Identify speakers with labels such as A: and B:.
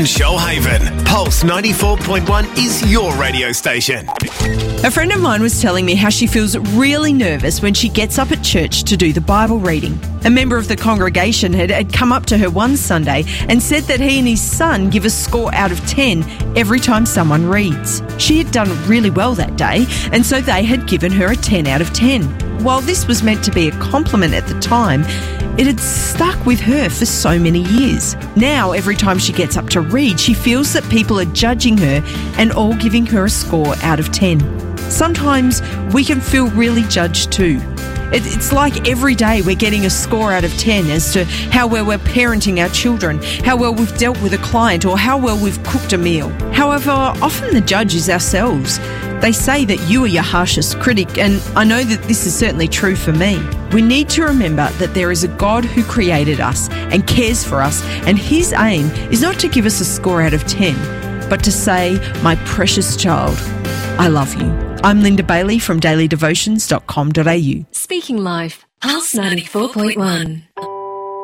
A: Shoalhaven, Pulse 94.1 is your radio station.
B: A friend of mine was telling me how she feels really nervous when she gets up at church to do the Bible reading. A member of the congregation had come up to her one Sunday and said that he and his son give a score out of 10 every time someone reads. She had done really well that day, and so they had given her a 10 out of 10. While this was meant to be a compliment at the time, it had stuck with her for so many years. Now, every time she gets up to read, she feels that people are judging her and all giving her a score out of 10. Sometimes we can feel really judged too. It's like every day we're getting a score out of 10 as to how well we're parenting our children, how well we've dealt with a client, or how well we've cooked a meal. However, often the judge is ourselves. They say that you are your harshest critic, and I know that this is certainly true for me. We need to remember that there is a God who created us and cares for us, and his aim is not to give us a score out of 10, but to say, "My precious child, I love you." I'm Linda Bailey from dailydevotions.com.au.
C: Speaking Life, Pulse 94.1.